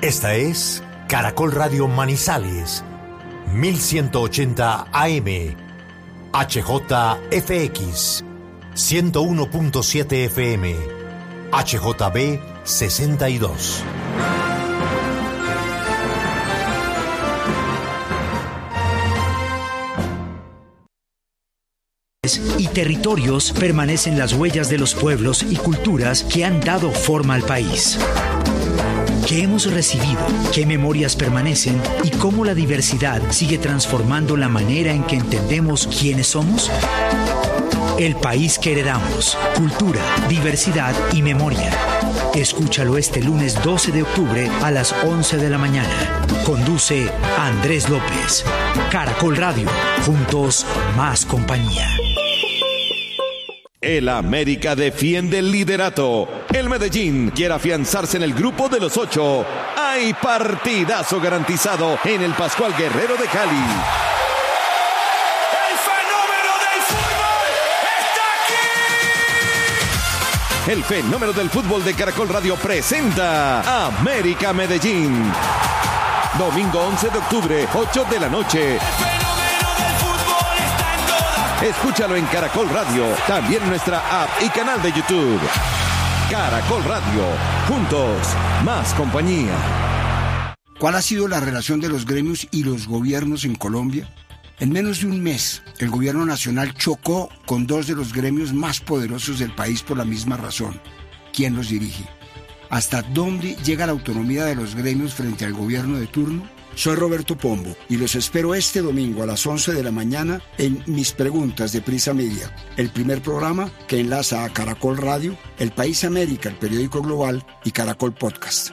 Esta es Caracol Radio Manizales, 1180 AM, HJFX, 101.7 FM, HJB 62. Y territorios permanecen las huellas de los pueblos y culturas que han dado forma al país. ¿Qué hemos recibido? ¿Qué memorias permanecen? ¿Y cómo la diversidad sigue transformando la manera en que entendemos quiénes somos? El país que heredamos. Cultura, diversidad y memoria. Escúchalo este lunes 12 de octubre a las 11 de la mañana. Conduce Andrés López. Caracol Radio. Juntos, más compañía. El América defiende el liderato. El Medellín quiere afianzarse en el grupo de los 8. Hay partidazo garantizado en el Pascual Guerrero de Cali. ¡El fenómeno del fútbol está aquí! El fenómeno del fútbol de Caracol Radio presenta América Medellín. Domingo 11 de octubre, 8 de la noche. Escúchalo en Caracol Radio, también en nuestra app y canal de YouTube. Caracol Radio, juntos, más compañía. ¿Cuál ha sido la relación de los gremios y los gobiernos en Colombia? En menos de un mes, el gobierno nacional chocó con dos de los gremios más poderosos del país por la misma razón. ¿Quién los dirige? ¿Hasta dónde llega la autonomía de los gremios frente al gobierno de turno? Soy Roberto Pombo y los espero este domingo a las 11 de la mañana en Mis Preguntas de Prisa Media, el primer programa que enlaza a Caracol Radio, El País América, el periódico global, y Caracol Podcast.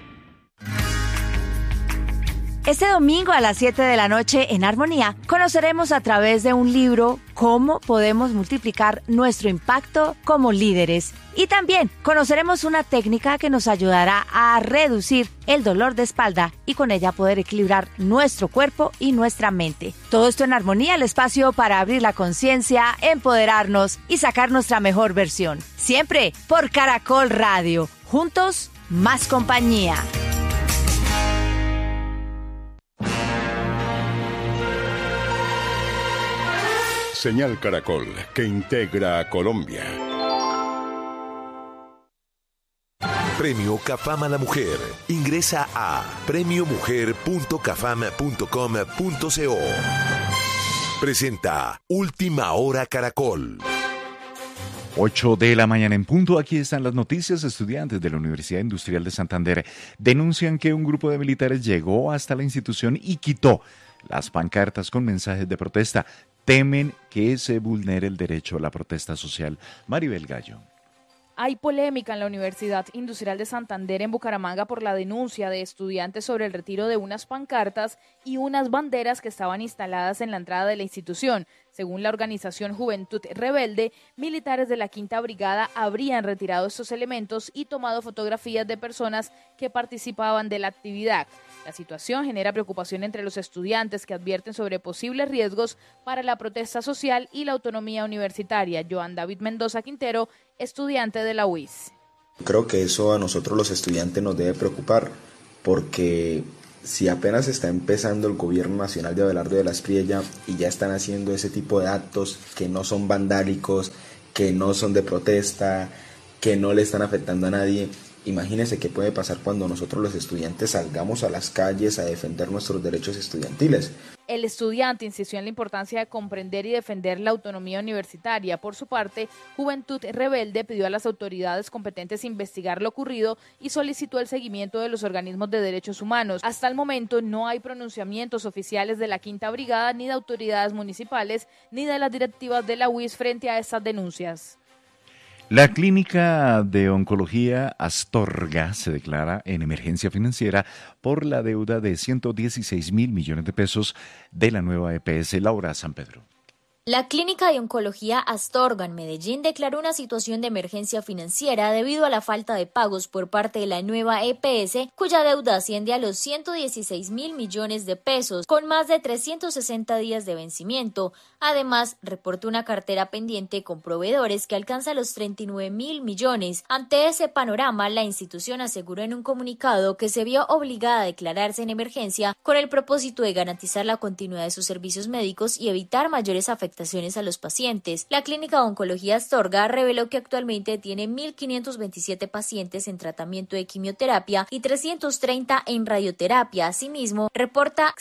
Este domingo a las 7 de la noche en Armonía conoceremos a través de un libro cómo podemos multiplicar nuestro impacto como líderes. Y también conoceremos una técnica que nos ayudará a reducir el dolor de espalda y con ella poder equilibrar nuestro cuerpo y nuestra mente. Todo esto en Armonía, el espacio para abrir la conciencia, empoderarnos y sacar nuestra mejor versión. Siempre por Caracol Radio. Juntos, más compañía. Señal Caracol, que integra a Colombia. Premio CAFAM a la Mujer. Ingresa a premiomujer.cafam.com.co. Presenta Última Hora Caracol. 8 de la mañana en punto. Aquí están las noticias. Estudiantes de la Universidad Industrial de Santander denuncian que un grupo de militares llegó hasta la institución y quitó las pancartas con mensajes de protesta. Temen que se vulnere el derecho a la protesta social. Maribel Gallo. Hay polémica en la Universidad Industrial de Santander en Bucaramanga por la denuncia de estudiantes sobre el retiro de unas pancartas y unas banderas que estaban instaladas en la entrada de la institución. Según la organización Juventud Rebelde, militares de la Quinta Brigada habrían retirado estos elementos y tomado fotografías de personas que participaban de la actividad. La situación genera preocupación entre los estudiantes que advierten sobre posibles riesgos para la protesta social y la autonomía universitaria. Joan David Mendoza Quintero, estudiante de la UIS. Creo que eso a nosotros los estudiantes nos debe preocupar, porque si apenas está empezando el gobierno nacional de Abelardo de la Espriella y ya están haciendo ese tipo de actos que no son vandálicos, que no son de protesta, que no le están afectando a nadie, imagínense qué puede pasar cuando nosotros los estudiantes salgamos a las calles a defender nuestros derechos estudiantiles. El estudiante insistió en la importancia de comprender y defender la autonomía universitaria. Por su parte, Juventud Rebelde pidió a las autoridades competentes investigar lo ocurrido y solicitó el seguimiento de los organismos de derechos humanos. Hasta el momento no hay pronunciamientos oficiales de la Quinta Brigada, ni de autoridades municipales, ni de las directivas de la UIS frente a estas denuncias. La clínica de oncología Astorga se declara en emergencia financiera por la deuda de 116.000 millones de pesos de la nueva EPS. Laura San Pedro. La Clínica de Oncología Astorga en Medellín declaró una situación de emergencia financiera debido a la falta de pagos por parte de la nueva EPS, cuya deuda asciende a los 116.000 millones de pesos, con más de 360 días de vencimiento. Además, reportó una cartera pendiente con proveedores que alcanza los 39.000 millones. Ante ese panorama, la institución aseguró en un comunicado que se vio obligada a declararse en emergencia con el propósito de garantizar la continuidad de sus servicios médicos y evitar mayores afectaciones a los pacientes. La Clínica de Oncología Astorga reveló que actualmente tiene 1.527 pacientes en tratamiento de quimioterapia y 330 en radioterapia. Asimismo, reporta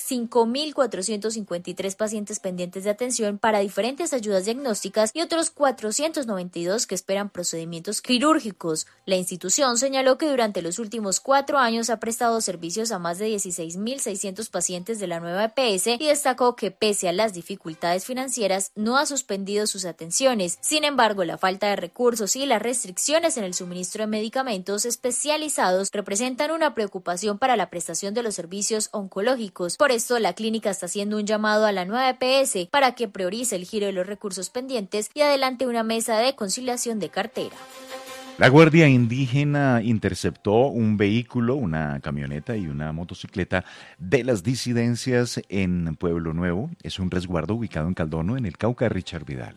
5.453 pacientes pendientes de atención para diferentes ayudas diagnósticas y otros 492 que esperan procedimientos quirúrgicos. La institución señaló que durante los últimos 4 años ha prestado servicios a más de 16.600 pacientes de la nueva EPS y destacó que pese a las dificultades financieras no ha suspendido sus atenciones. Sin embargo, la falta de recursos y las restricciones en el suministro de medicamentos especializados representan una preocupación para la prestación de los servicios oncológicos. Por esto, la clínica está haciendo un llamado a la nueva EPS para que priorice el giro de los recursos pendientes y adelante una mesa de conciliación de cartera. La Guardia Indígena interceptó un vehículo, una camioneta y una motocicleta de las disidencias en Pueblo Nuevo. Es un resguardo ubicado en Caldono, en el Cauca. Richard Vidal.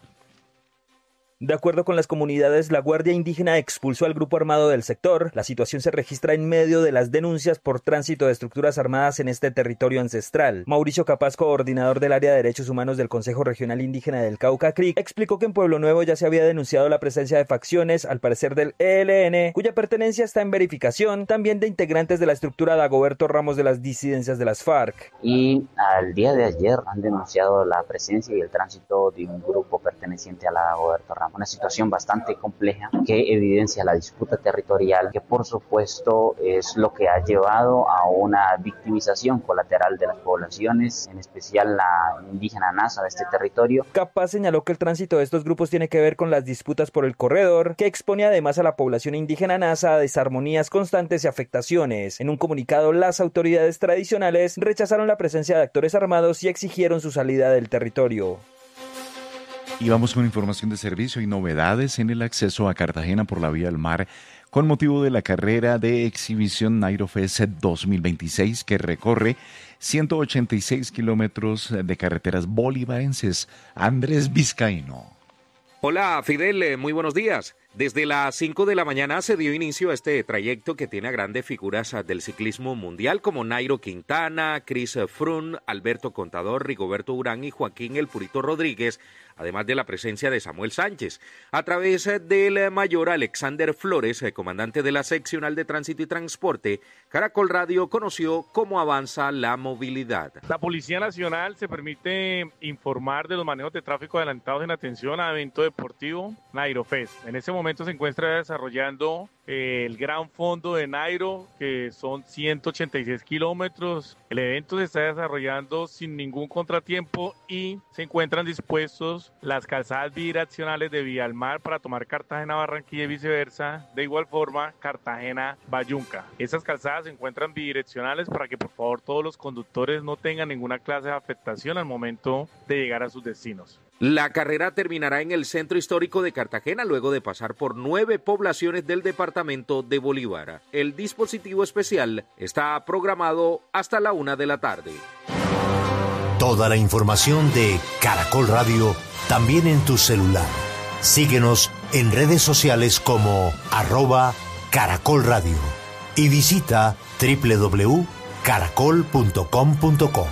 De acuerdo con las comunidades, la Guardia Indígena expulsó al grupo armado del sector. La situación se registra en medio de las denuncias por tránsito de estructuras armadas en este territorio ancestral. Mauricio Capaz, coordinador del área de derechos humanos del Consejo Regional Indígena del Cauca, CRIC, explicó que en Pueblo Nuevo ya se había denunciado la presencia de facciones, al parecer del ELN, cuya pertenencia está en verificación, también de integrantes de la estructura Dagoberto Ramos de las disidencias de las FARC. Y al día de ayer han denunciado la presencia y el tránsito de un grupo perteneciente a la Dagoberto Ramos. Una situación bastante compleja que evidencia la disputa territorial, que por supuesto es lo que ha llevado a una victimización colateral de las poblaciones, en especial la indígena Nasa de este territorio. Capaz señaló que el tránsito de estos grupos tiene que ver con las disputas por el corredor, que expone además a la población indígena Nasa a desarmonías constantes y afectaciones. En un comunicado, las autoridades tradicionales rechazaron la presencia de actores armados y exigieron su salida del territorio. Y vamos con información de servicio y novedades en el acceso a Cartagena por la vía del mar con motivo de la carrera de exhibición Nairo Fest 2026 que recorre 186 kilómetros de carreteras bolivarenses. Andrés Vizcaíno. Hola Fidel, muy buenos días. Desde las 5 de la mañana se dio inicio a este trayecto que tiene a grandes figuras del ciclismo mundial como Nairo Quintana, Chris Froome, Alberto Contador, Rigoberto Urán y Joaquín El Purito Rodríguez, además de la presencia de Samuel Sánchez. A través del mayor Alexander Flores, comandante de la seccional de tránsito y transporte, Caracol Radio conoció cómo avanza la movilidad. La Policía Nacional se permite informar de los manejos de tráfico adelantados en atención a evento deportivo Nairo Fest. En ese momento se encuentra desarrollando el Gran Fondo de Nairo, que son 186 kilómetros. El evento se está desarrollando sin ningún contratiempo y se encuentran dispuestos las calzadas bidireccionales de Vía al Mar para tomar Cartagena-Barranquilla y viceversa. De igual forma, Cartagena-Bayunca. Esas calzadas se encuentran bidireccionales para que por favor todos los conductores no tengan ninguna clase de afectación al momento de llegar a sus destinos. La carrera terminará en el centro histórico de Cartagena luego de pasar por 9 poblaciones del departamento de Bolívar. El dispositivo especial está programado hasta la 1 de la tarde. Toda la información de Caracol Radio también en tu celular. Síguenos en redes sociales como @Caracol Radio y visita www.caracol.com.co.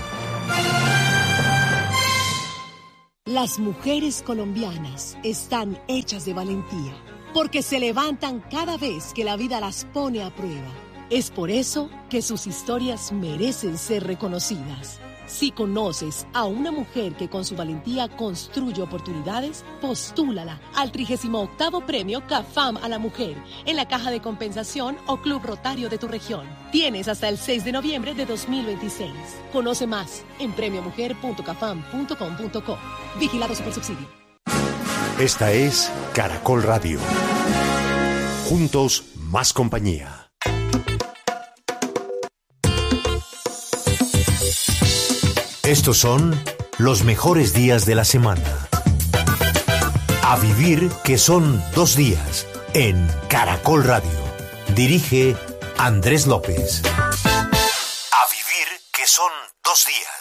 Las mujeres colombianas están hechas de valentía, porque se levantan cada vez que la vida las pone a prueba. Es por eso que sus historias merecen ser reconocidas. Si conoces a una mujer que con su valentía construye oportunidades, postúlala al 38º Premio CAFAM a la Mujer en la Caja de Compensación o Club Rotario de tu región. Tienes hasta el 6 de noviembre de 2026. Conoce más en premiomujer.cafam.com.co. Vigilado Supersubsidio. Esta es Caracol Radio. Juntos, más compañía. Estos son los mejores días de la semana. A vivir que son 2 días en Caracol Radio. Dirige Andrés López. A vivir que son 2 días.